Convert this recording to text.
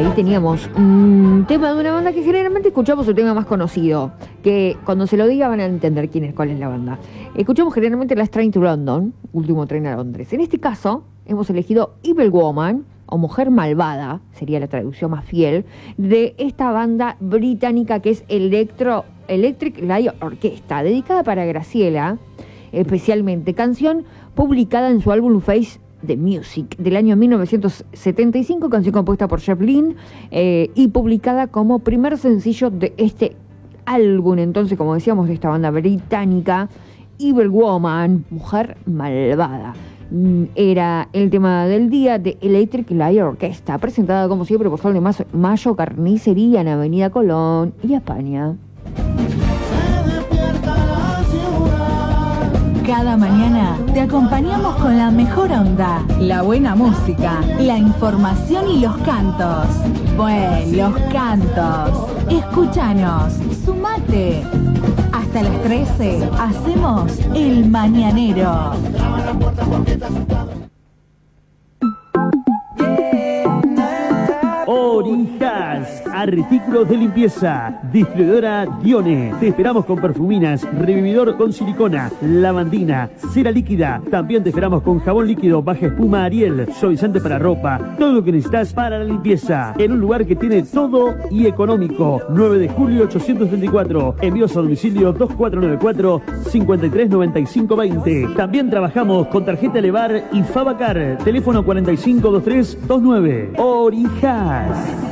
ahí teníamos un tema de una banda que generalmente escuchamos el tema más conocido, que cuando se lo diga van a entender cuál es la banda. Escuchamos generalmente Last Train to London, Último Tren a Londres. En este caso, hemos elegido Evil Woman, o Mujer Malvada, sería la traducción más fiel, de esta banda británica que es Electric Light Orchestra, dedicada para Graciela, especialmente, canción publicada en su álbum Face the Music del año 1975, canción compuesta por Jeff Lynne y publicada como primer sencillo de este álbum, entonces, como decíamos, de esta banda británica, Evil Woman, Mujer Malvada. Era el tema del día de Electric Light Orchestra, presentada como siempre por Sol de Mayo Carnicería en Avenida Colón y España. Cada mañana te acompañamos con la mejor onda, la buena música, la información y los cantos. Los cantos. Escúchanos, sumate. Hasta las 13 hacemos El Mañanero. Orijas, artículos de limpieza, distribuidora Dione. Te esperamos con perfuminas, revividor con silicona, lavandina, cera líquida. También te esperamos con jabón líquido, baja espuma Ariel, suavizante para ropa, todo lo que necesitas para la limpieza. En un lugar que tiene todo y económico. 9 de julio 834. Envíos a domicilio 2494-539520. También trabajamos con tarjeta Elevar y Fabacar. Teléfono 452329. Orijas.